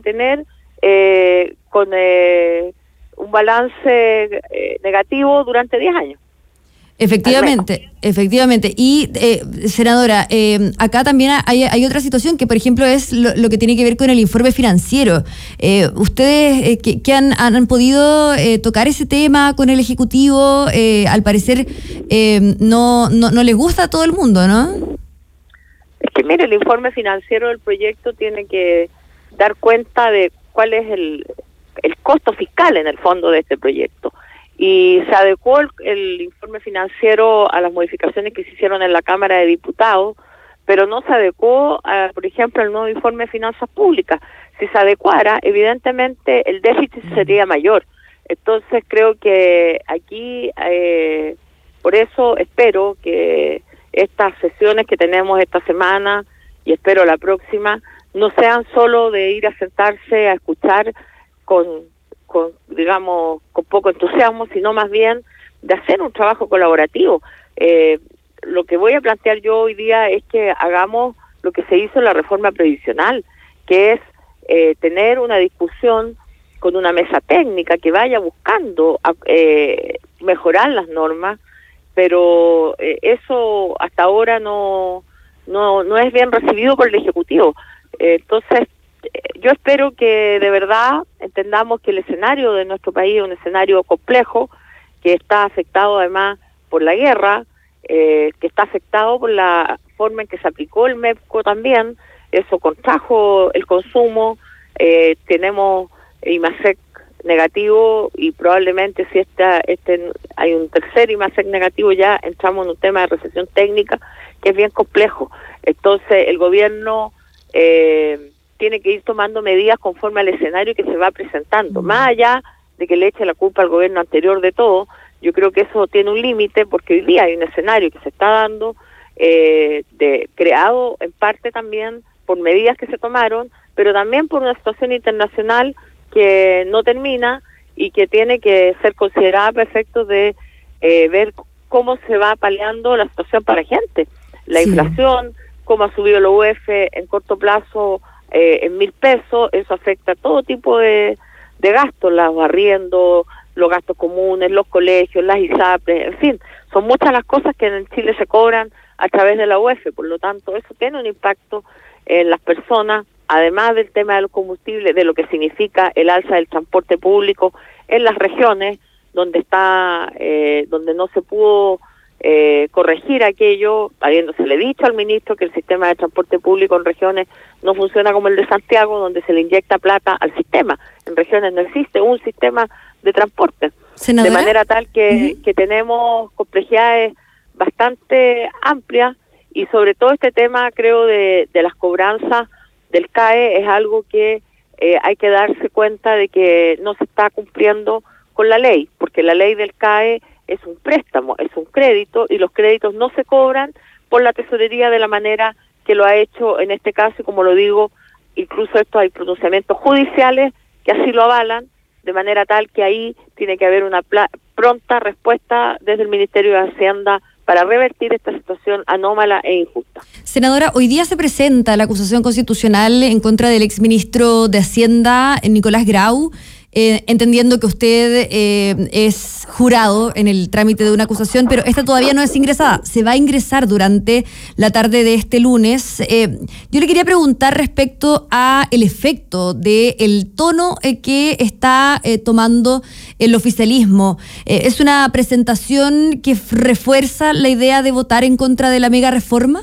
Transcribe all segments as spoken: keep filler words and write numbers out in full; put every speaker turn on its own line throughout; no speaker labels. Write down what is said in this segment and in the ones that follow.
tener eh, con eh, un balance eh, negativo durante diez años.
Efectivamente, efectivamente. Y, eh, senadora, eh, acá también hay, hay otra situación que, por ejemplo, es lo, lo que tiene que ver con el informe financiero. Eh, ¿Ustedes eh, que, que han, han podido eh, tocar ese tema con el Ejecutivo? Eh, al parecer eh, no, no, no les gusta a todo el mundo, ¿no?
Es que, mire, el informe financiero del proyecto tiene que dar cuenta de cuál es el, el costo fiscal, en el fondo, de este proyecto. Y se adecuó el, el informe financiero a las modificaciones que se hicieron en la Cámara de Diputados, pero no se adecuó, a, por ejemplo, al nuevo informe de finanzas públicas. Si se adecuara, evidentemente el déficit sería mayor. Entonces creo que aquí, eh, por eso espero que estas sesiones que tenemos esta semana, y espero la próxima, no sean solo de ir a sentarse a escuchar con... con, digamos, con poco entusiasmo, sino más bien de hacer un trabajo colaborativo. Eh, lo que voy a plantear yo hoy día es que hagamos lo que se hizo en la reforma previsional, que es eh, tener una discusión con una mesa técnica que vaya buscando eh, mejorar las normas, pero eh, eso hasta ahora no, no, no es bien recibido por el Ejecutivo. Eh, entonces, yo espero que de verdad entendamos que el escenario de nuestro país es un escenario complejo, que está afectado además por la guerra, eh, que está afectado por la forma en que se aplicó el MEPCO también. Eso contrajo el consumo, eh, tenemos IMASEC negativo y probablemente si esta, este hay un tercer IMASEC negativo ya entramos en un tema de recesión técnica que es bien complejo. Entonces el gobierno... Eh, tiene que ir tomando medidas conforme al escenario que se va presentando. Más allá de que le eche la culpa al gobierno anterior de todo, yo creo que eso tiene un límite, porque hoy día hay un escenario que se está dando, eh, de creado en parte también por medidas que se tomaron, pero también por una situación internacional que no termina y que tiene que ser considerada para efectos de eh, ver cómo se va paliando la situación para la gente. La sí. inflación, cómo ha subido el U E F en corto plazo, Eh, en mil pesos, eso afecta a todo tipo de, de gastos, los arriendos, los gastos comunes, los colegios, las ISAPRES, en fin, son muchas las cosas que en Chile se cobran a través de la U E F, por lo tanto eso tiene un impacto en las personas, además del tema de los combustibles, de lo que significa el alza del transporte público en las regiones donde está, eh, donde no se pudo Eh, corregir aquello, habiéndosele dicho al ministro que el sistema de transporte público en regiones no funciona como el de Santiago, donde se le inyecta plata al sistema. En regiones no existe un sistema de transporte. ¿Senadora? De manera tal que, uh-huh. que tenemos complejidades bastante amplias y sobre todo este tema, creo, de, de las cobranzas del C A E es algo que eh, hay que darse cuenta de que no se está cumpliendo con la ley, porque la ley del C A E es un préstamo, es un crédito, y los créditos no se cobran por la tesorería de la manera que lo ha hecho en este caso, y como lo digo, incluso esto hay pronunciamientos judiciales que así lo avalan, de manera tal que ahí tiene que haber una pla- pronta respuesta desde el Ministerio de Hacienda para revertir esta situación anómala e injusta.
Senadora, hoy día se presenta la acusación constitucional en contra del exministro de Hacienda, Nicolás Grau, Eh, entendiendo que usted eh, es jurado en el trámite de una acusación, pero esta todavía no es ingresada, se va a ingresar durante la tarde de este lunes. Eh, yo le quería preguntar respecto a el efecto del tono eh, que está eh, tomando el oficialismo. Eh, ¿Es una presentación que refuerza la idea de votar en contra de la mega reforma?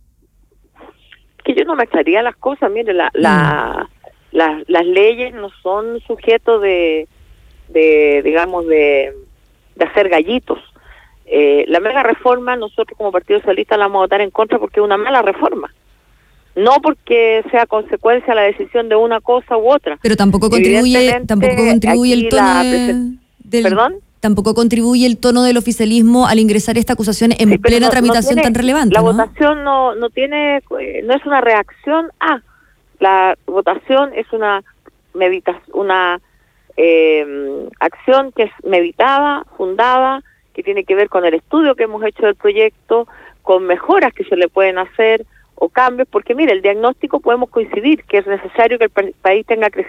Que yo no mezclaría las cosas, mire, la... la... Mm. Las, las leyes no son sujetos de, de digamos, de, de hacer gallitos. Eh, la mega reforma, nosotros como Partido Socialista la vamos a votar en contra porque es una mala reforma. No porque sea consecuencia la decisión de una cosa u otra.
Pero tampoco contribuye, tampoco contribuye el tono de, del,
¿Perdón?
Tampoco contribuye el tono del oficialismo al ingresar esta acusación en sí, plena no, tramitación no tiene, tan relevante.
La
¿no?
votación no, no tiene, no es una reacción a... La votación es una medita una eh, acción que es meditada, fundada, que tiene que ver con el estudio que hemos hecho del proyecto, con mejoras que se le pueden hacer o cambios, porque mire, el diagnóstico podemos coincidir que es necesario que el país tenga crecimiento